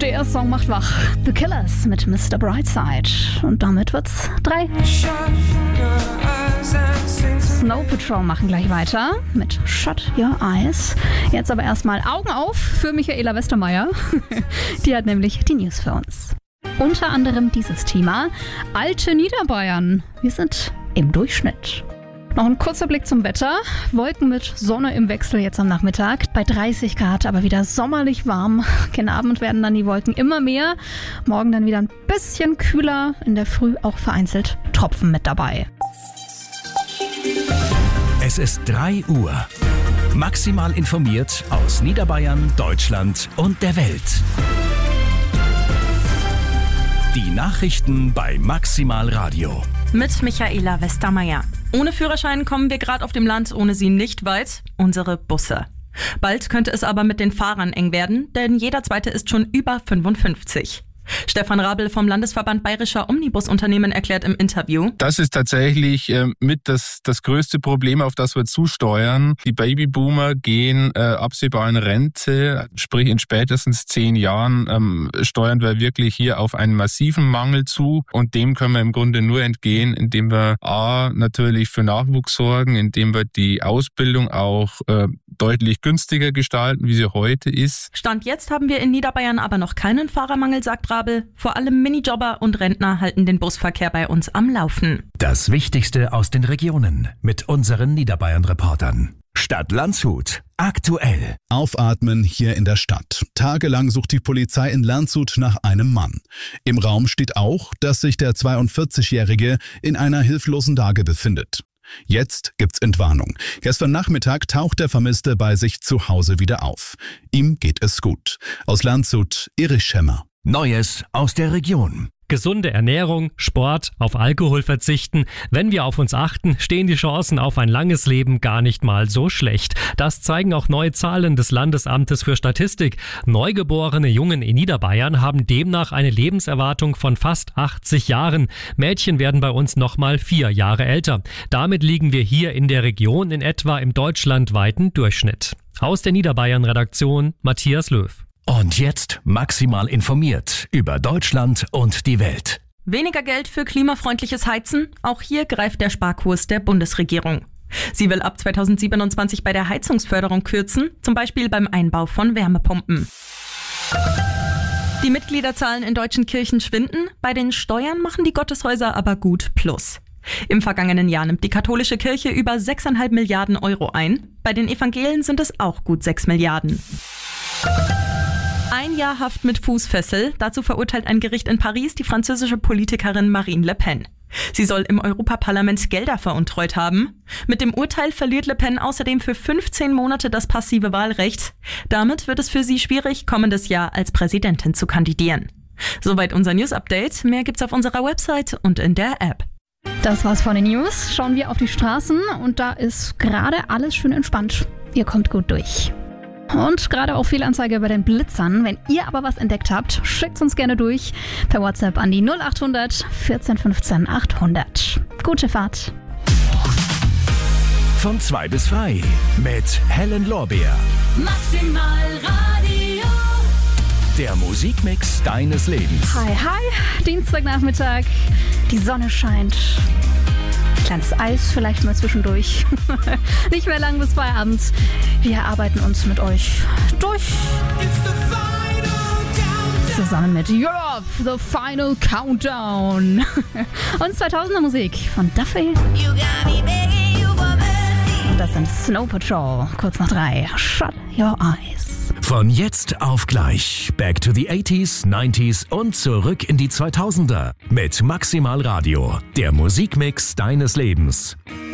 Der Song macht wach. The Killers mit Mr. Brightside. Und damit wird's 3. Snow Patrol machen gleich weiter mit Shut Your Eyes. Jetzt aber erstmal Augen auf für Michaela Westermeier. Die hat nämlich die News für uns. Unter anderem dieses Thema: alte Niederbayern. Wir sind im Durchschnitt. Noch ein kurzer Blick zum Wetter. Wolken mit Sonne im Wechsel jetzt am Nachmittag. Bei 30 Grad, aber wieder sommerlich warm. Gegen Abend werden dann die Wolken immer mehr. Morgen dann wieder ein bisschen kühler. In der Früh auch vereinzelt Tropfen mit dabei. Es ist 3 Uhr. Maximal informiert aus Niederbayern, Deutschland und der Welt. Die Nachrichten bei Maximal Radio. Mit Michaela Westermeier. Ohne Führerschein kommen wir gerade auf dem Land ohne sie nicht weit. Unsere Busse. Bald könnte es aber mit den Fahrern eng werden, denn jeder Zweite ist schon über 55. Stefan Rabel vom Landesverband Bayerischer Omnibusunternehmen erklärt im Interview: Das ist tatsächlich mit das größte Problem, auf das wir zusteuern. Die Babyboomer gehen absehbar in Rente, sprich in spätestens 10 Jahren steuern wir wirklich hier auf einen massiven Mangel zu. Und dem können wir im Grunde nur entgehen, indem wir natürlich für Nachwuchs sorgen, indem wir die Ausbildung auch deutlich günstiger gestalten, wie sie heute ist. Stand jetzt haben wir in Niederbayern aber noch keinen Fahrermangel, sagt Rabel. Vor allem Minijobber und Rentner halten den Busverkehr bei uns am Laufen. Das Wichtigste aus den Regionen mit unseren Niederbayern-Reportern. Stadt Landshut. Aktuell. Aufatmen hier in der Stadt. Tagelang sucht die Polizei in Landshut nach einem Mann. Im Raum steht auch, dass sich der 42-Jährige in einer hilflosen Lage befindet. Jetzt gibt's Entwarnung. Gestern Nachmittag taucht der Vermisste bei sich zu Hause wieder auf. Ihm geht es gut. Aus Landshut, Erich Schemmer. Neues aus der Region. Gesunde Ernährung, Sport, auf Alkohol verzichten. Wenn wir auf uns achten, stehen die Chancen auf ein langes Leben gar nicht mal so schlecht. Das zeigen auch neue Zahlen des Landesamtes für Statistik. Neugeborene Jungen in Niederbayern haben demnach eine Lebenserwartung von fast 80 Jahren. Mädchen werden bei uns nochmal 4 Jahre älter. Damit liegen wir hier in der Region in etwa im deutschlandweiten Durchschnitt. Aus der Niederbayern-Redaktion Matthias Löw. Und jetzt maximal informiert über Deutschland und die Welt. Weniger Geld für klimafreundliches Heizen? Auch hier greift der Sparkurs der Bundesregierung. Sie will ab 2027 bei der Heizungsförderung kürzen, zum Beispiel beim Einbau von Wärmepumpen. Die Mitgliederzahlen in deutschen Kirchen schwinden, bei den Steuern machen die Gotteshäuser aber gut Plus. Im vergangenen Jahr nimmt die katholische Kirche über 6,5 Milliarden Euro ein. Bei den Evangelien sind es auch gut 6 Milliarden. 1 Jahr Haft mit Fußfessel. Dazu verurteilt ein Gericht in Paris die französische Politikerin Marine Le Pen. Sie soll im Europaparlament Gelder veruntreut haben. Mit dem Urteil verliert Le Pen außerdem für 15 Monate das passive Wahlrecht. Damit wird es für sie schwierig, kommendes Jahr als Präsidentin zu kandidieren. Soweit unser News-Update. Mehr gibt's auf unserer Website und in der App. Das war's von den News. Schauen wir auf die Straßen und da ist gerade alles schön entspannt. Ihr kommt gut durch. Und gerade auch viel Anzeige bei den Blitzern. Wenn ihr aber was entdeckt habt, schickt uns gerne durch per WhatsApp an die 0800 14 15 800. Gute Fahrt. Von 2 bis 3 mit Helen Lorbeer. Maximal Radio. Der Musikmix deines Lebens. Hi, hi. Dienstagnachmittag. Die Sonne scheint. Kleines Eis vielleicht mal zwischendurch. Nicht mehr lang bis Feierabend. Wir arbeiten uns mit euch durch. Zusammen mit Europe, The Final Countdown. Und 2000er Musik von Duffy. Und das sind Snow Patrol. Kurz nach 3. Shut Your Eyes. Von jetzt auf gleich. Back to the 80s, 90s und zurück in die 2000er. Mit Maximal Radio. Der Musikmix deines Lebens.